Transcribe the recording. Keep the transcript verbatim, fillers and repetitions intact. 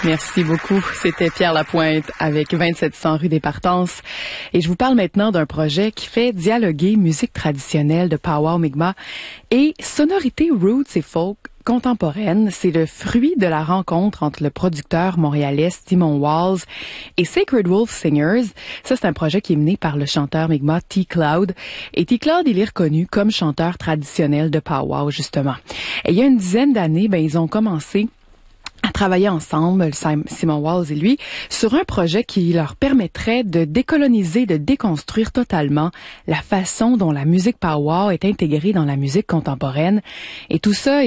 Merci beaucoup. C'était Pierre Lapointe avec vingt-sept cents rue des Partences. Et je vous parle maintenant d'un projet qui fait dialoguer musique traditionnelle de Powwow Mi'kmaq et sonorité roots et folk contemporaine. C'est le fruit de la rencontre entre le producteur montréalais Simon Walls et Sacred Wolf Singers. Ça, c'est un projet qui est mené par le chanteur Mi'kmaq T-Cloud. Et T-Cloud, il est reconnu comme chanteur traditionnel de Powwow, justement. Et il y a une dizaine d'années, ben, ils ont commencé à travailler ensemble, Simon Walls et lui, sur un projet qui leur permettrait de décoloniser, de déconstruire totalement la façon dont la musique powwow est intégrée dans la musique contemporaine. Et tout ça